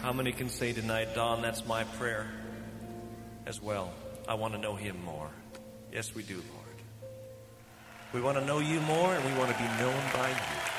How many can say tonight, Don, that's my prayer as well? I want to know him more. Yes, we do, Lord. We want to know you more, and we want to be known by you.